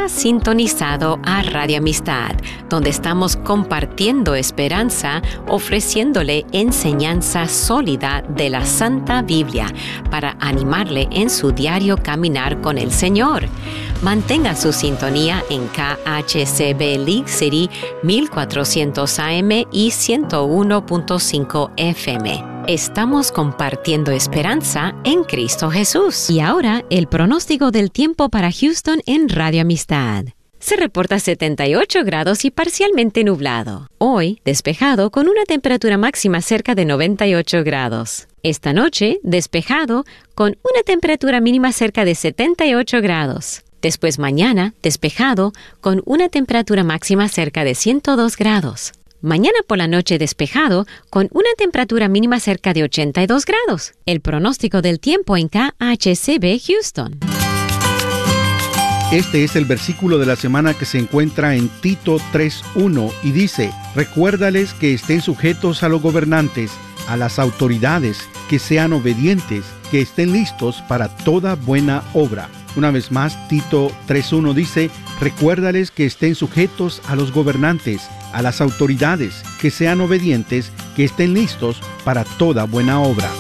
Está sintonizado a Radio Amistad, donde estamos compartiendo esperanza, ofreciéndole enseñanza sólida de la Santa Biblia para animarle en su diario caminar con el Señor. Mantenga su sintonía en KHCB League City 1400 AM y 101.5 FM. Estamos compartiendo esperanza en Cristo Jesús. Y ahora, el pronóstico del tiempo para Houston en Radio Amistad. Se reporta 78 grados y parcialmente nublado. Hoy, despejado con una temperatura máxima cerca de 98 grados. Esta noche, despejado con una temperatura mínima cerca de 78 grados. Después mañana, despejado con una temperatura máxima cerca de 102 grados. Mañana por la noche despejado, con una temperatura mínima cerca de 82 grados. El pronóstico del tiempo en KHCB Houston. Este es el versículo de la semana que se encuentra en Tito 3:1 y dice: recuérdales que estén sujetos a los gobernantes, a las autoridades, que sean obedientes, que estén listos para toda buena obra. Una vez más, Tito 3:1 dice: recuérdales que estén sujetos a los gobernantes, a las autoridades, que sean obedientes, que estén listos para toda buena obra.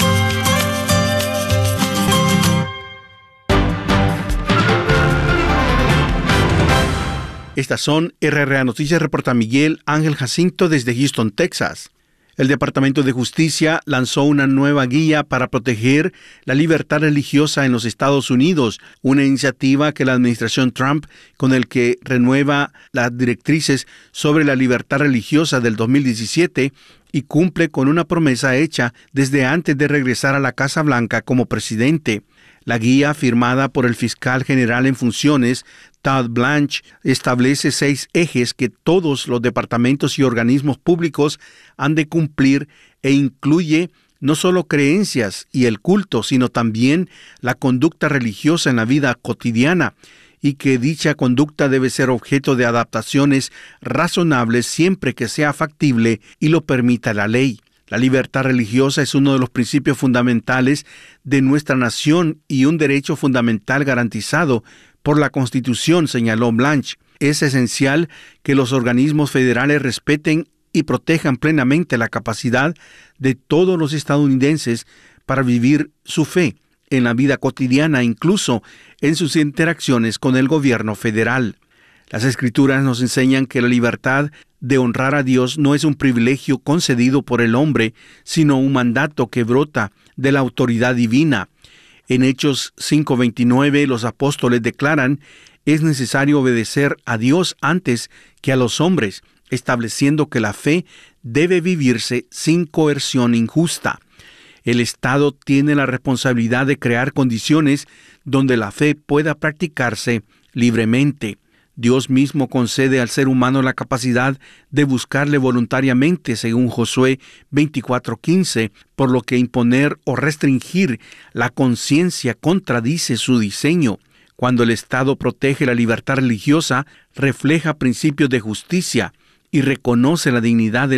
Estas son RRA Noticias, reporta Miguel Ángel Jacinto desde Houston, Texas. El Departamento de Justicia lanzó una nueva guía para proteger la libertad religiosa en los Estados Unidos, una iniciativa que la administración Trump, con el que renueva las directrices sobre la libertad religiosa del 2017 y cumple con una promesa hecha desde antes de regresar a la Casa Blanca como presidente. La guía, firmada por el fiscal general en funciones, Todd Blanche, establece 6 ejes que todos los departamentos y organismos públicos han de cumplir e incluye no solo creencias y el culto, sino también la conducta religiosa en la vida cotidiana, y que dicha conducta debe ser objeto de adaptaciones razonables siempre que sea factible y lo permita la ley. La libertad religiosa es uno de los principios fundamentales de nuestra nación y un derecho fundamental garantizado por la Constitución, señaló Blanche. Es esencial que los organismos federales respeten y protejan plenamente la capacidad de todos los estadounidenses para vivir su fe en la vida cotidiana, incluso en sus interacciones con el gobierno federal. Las Escrituras nos enseñan que la libertad de honrar a Dios no es un privilegio concedido por el hombre, sino un mandato que brota de la autoridad divina. En Hechos 5:29, los apóstoles declaran: es necesario obedecer a Dios antes que a los hombres, estableciendo que la fe debe vivirse sin coerción injusta. El Estado tiene la responsabilidad de crear condiciones donde la fe pueda practicarse libremente. Dios mismo concede al ser humano la capacidad de buscarle voluntariamente, según Josué 24:15, por lo que imponer o restringir la conciencia contradice su diseño. Cuando el Estado protege la libertad religiosa, refleja principios de justicia y reconoce la dignidad del